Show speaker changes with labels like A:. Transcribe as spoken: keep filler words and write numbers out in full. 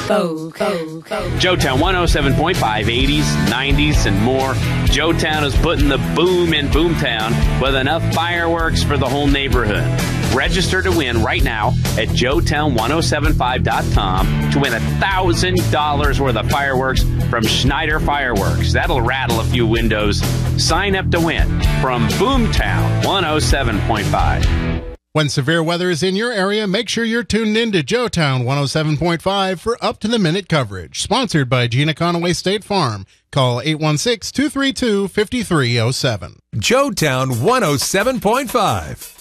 A: Bo, Bo, Bo.
B: Joetown one oh seven point five, eighties, nineties, and more. Joetown is putting the boom in Boomtown with enough fireworks for the whole neighborhood. Register to win right now at joetown ten seventy-five dot com to win one thousand dollars worth of fireworks from Schneider Fireworks. That'll rattle a few windows. Sign up to win from Boomtown one oh seven point five.
C: When severe weather is in your area, make sure you're tuned in to Joetown one oh seven point five for up-to-the-minute coverage. Sponsored by Gina Conaway State Farm. Call eight one six, two three two, five three zero seven.
D: Joetown one oh seven point five.